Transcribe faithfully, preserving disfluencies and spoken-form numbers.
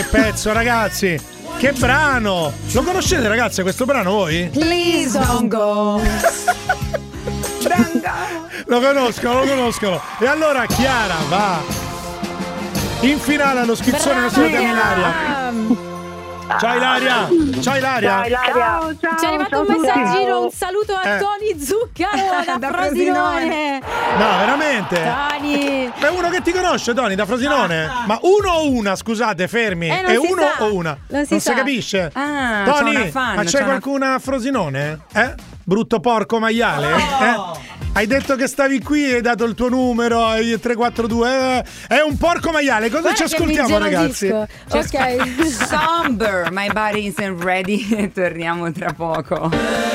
Che pezzo, ragazzi! Che brano! Lo conoscete, ragazze, questo brano voi? Please don't go. Lo conoscono, lo conoscono. E allora Chiara va in finale allo schizzone. Brava, lo salutiamo Chiara. Ilaria. Ciao Ilaria. Ciao Ilaria. Ciao, Ilaria. Ciao, ciao, ci è arrivato ciao un a tutti. messaggino, un saluto a Eh. Tony Zuccaro da, Da Frosinone. No, veramente? Tony. Ma è uno che ti conosce, Tony, da Frosinone? Ma uno o una, scusate, fermi. Eh, non è si uno sa. o una? Non si sa. capisce? Ah, c'ho Tony, una fan, ma c'ho c'è una- qualcuna a Frosinone? Eh? Brutto porco maiale? Eh? Hai detto che stavi qui e hai dato il tuo numero ai tre quattro due. Eh? È un porco maiale. Cosa Guarda ci che mi ascoltiamo, ragazzi? ingelosisco. Ok. Somber, my body isn't ready. E torniamo tra poco.